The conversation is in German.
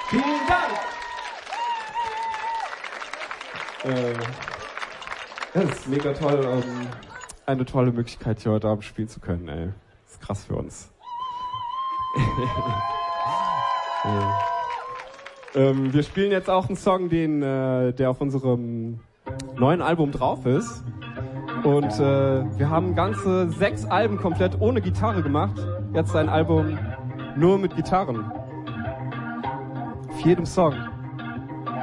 Vielen Dank! Das ist mega toll, eine tolle Möglichkeit, hier heute Abend spielen zu können, ey. Das ist krass für uns. Wir spielen jetzt auch einen Song, der auf unserem neuen Album drauf ist. Und wir haben ganze 6 Alben komplett ohne Gitarre gemacht. Jetzt ein Album nur mit Gitarren. Auf jedem Song.